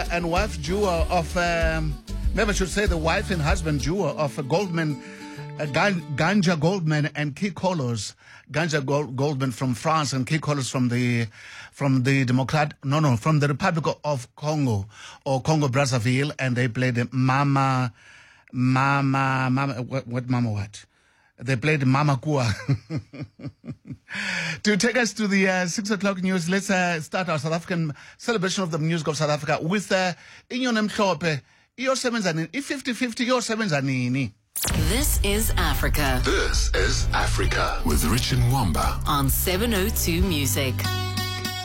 and wife duo of, maybe I should say the wife and husband duo of Goldman, Ganja Goldman and Key Kolos. Ganja Goldman from France and Key Kolos from the Republic of Congo or Congo Brazzaville, and they played Mama. What? They played Mama Kua. To take us to the 6 o'clock news, let's start our South African celebration of the music of South Africa with Inyone Mhlope. Iyosebenzani, i-50-50 iyosebenzanini. This is Africa. This is Africa with Rich and Wamba on 702 Music.